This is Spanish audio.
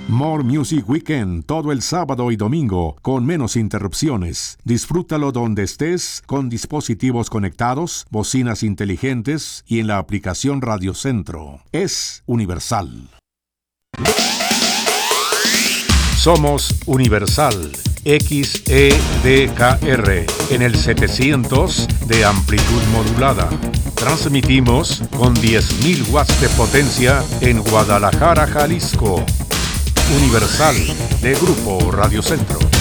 More Music Weekend todo el sábado y domingo con menos interrupciones. Disfrútalo donde estés con dispositivos conectados, bocinas inteligentes y en la aplicación Radio Centro. Es universal. Somos Universal XEDKR en el 700 de amplitud modulada. Transmitimos con 10.000 watts de potencia en Guadalajara, Jalisco. Universal de Grupo Radio Centro.